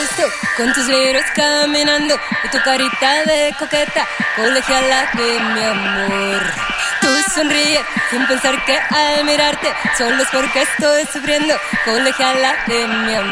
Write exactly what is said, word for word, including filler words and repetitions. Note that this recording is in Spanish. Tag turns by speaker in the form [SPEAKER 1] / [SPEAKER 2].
[SPEAKER 1] gusto, con tus libros caminando y tu carita de coqueta, colegiala de mi amor. Tú sonríes sin pensar que al mirarte solo es porque estoy sufriendo, colegiala de mi amor.